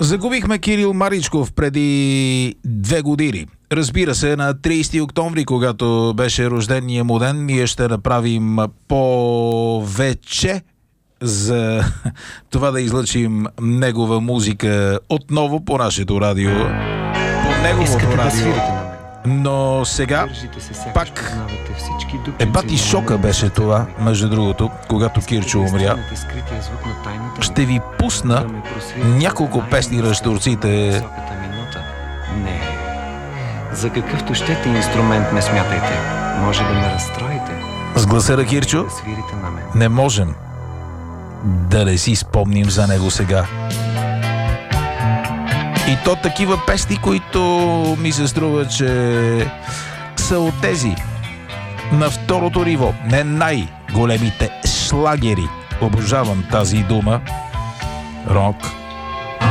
Загубихме Кирил Маричков преди 2 години. Разбира се, на 30 октомври, когато беше рождения му ден, ние ще направим повече за това да излъчим негова музика отново по нашето радио. По неговото радио. Но сега пак бати шока беше това, между другото, когато Кирчо умря. Ще ви пусна няколко песни ръждурците. Не. За какъвто щете инструмент ме смятайте. Може да ме разстроите. С гласа на Кирчо не можем да не си спомним за него сега. И то такива песни, които ми се струва, че са от тези на второто ниво, не най-големите шлагери. Обожавам тази дума. Рок